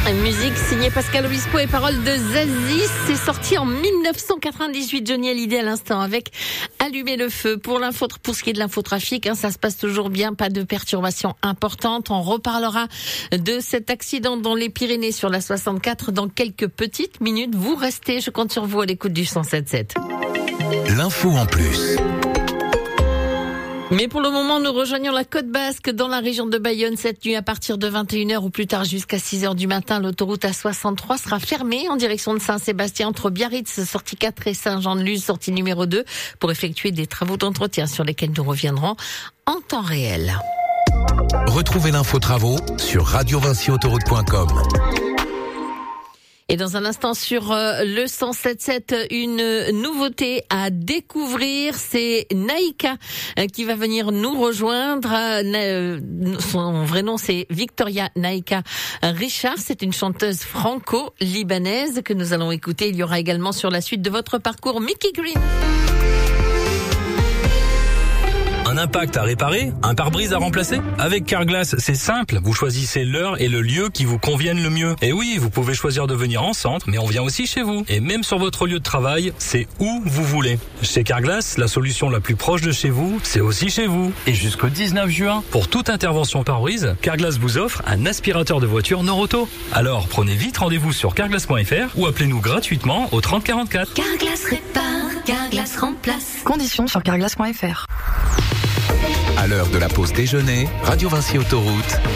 Musique signée Pascal Obispo et paroles de Zazie. C'est sorti en 1998. Johnny Hallyday à l'instant avec Allumer le feu. Pour ce qui est de l'infotrafic, ça se passe toujours bien. Pas de perturbations importantes. On reparlera de cet accident dans les Pyrénées sur la 64 dans quelques petites minutes. Vous restez, je compte sur vous à l'écoute du 107.7. L'info en plus. Mais pour le moment, nous rejoignons la Côte Basque dans la région de Bayonne. Cette nuit, à partir de 21h ou plus tard jusqu'à 6h du matin, l'autoroute A63 sera fermée en direction de Saint-Sébastien entre Biarritz, sortie 4 et Saint-Jean-de-Luz, sortie numéro 2, pour effectuer des travaux d'entretien sur lesquels nous reviendrons en temps réel. Retrouvez l'info travaux sur radiovinciautoroute.com. Et dans un instant sur le 107.7, une nouveauté à découvrir, c'est Naïka qui va venir nous rejoindre. Son vrai nom c'est Victoria Naïka Richard, c'est une chanteuse franco-libanaise que nous allons écouter. Il y aura également sur la suite de votre parcours Mickey Green. Un impact à réparer? Un pare-brise à remplacer? Avec Carglass, c'est simple. Vous choisissez l'heure et le lieu qui vous conviennent le mieux. Et oui, vous pouvez choisir de venir en centre, mais on vient aussi chez vous. Et même sur votre lieu de travail, c'est où vous voulez. Chez Carglass, la solution la plus proche de chez vous, c'est aussi chez vous. Et jusqu'au 19 juin, pour toute intervention pare-brise, Carglass vous offre un aspirateur de voiture Noroto. Alors, prenez vite rendez-vous sur carglass.fr ou appelez-nous gratuitement au 30 44. Carglass répare, Carglass remplace. Conditions sur carglass.fr. À l'heure de la pause déjeuner, Radio Vinci Autoroute.